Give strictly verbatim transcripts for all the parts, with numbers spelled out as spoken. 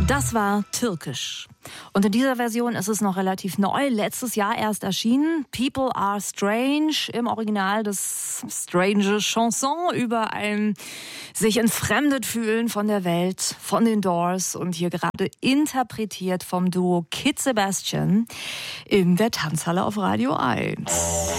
Das war Türkisch. Und in dieser Version ist es noch relativ neu, letztes Jahr erst erschienen. People Are Strange, im Original das strange Chanson über ein sich entfremdet fühlen von der Welt, von den Doors und hier gerade interpretiert vom Duo Kid Sebastian in der Tanzhalle auf Radio eins.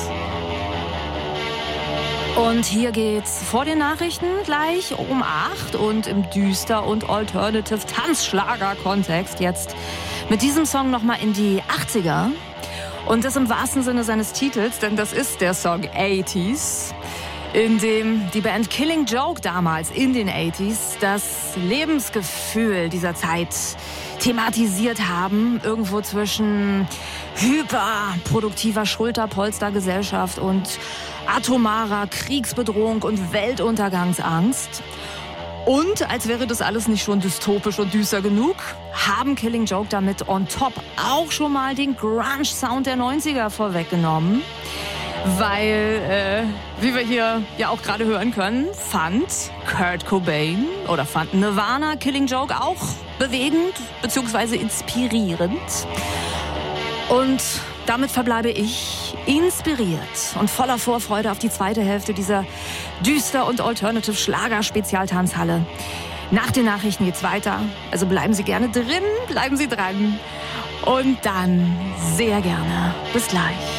Und hier geht's vor den Nachrichten gleich um acht und im Düster- und Alternative-Tanzschlager-Kontext jetzt mit diesem Song nochmal in die achtziger. Und das im wahrsten Sinne seines Titels, denn das ist der Song achtziger, in dem die Band Killing Joke damals in den achtziger das Lebensgefühl dieser Zeit thematisiert haben, irgendwo zwischen hyperproduktiver Schulterpolstergesellschaft und atomarer Kriegsbedrohung und Weltuntergangsangst. Und als wäre das alles nicht schon dystopisch und düster genug, haben Killing Joke damit on top auch schon mal den Grunge-Sound der neunziger vorweggenommen. Weil, äh, wie wir hier ja auch gerade hören können, fand Kurt Cobain oder fand Nirvana Killing Joke auch bewegend bzw. inspirierend. Und damit verbleibe ich inspiriert und voller Vorfreude auf die zweite Hälfte dieser Düster- und Alternative-Schlager-Spezialtanzhalle. Nach den Nachrichten geht's weiter. Also bleiben Sie gerne drin, bleiben Sie dran. Und dann sehr gerne. Bis gleich.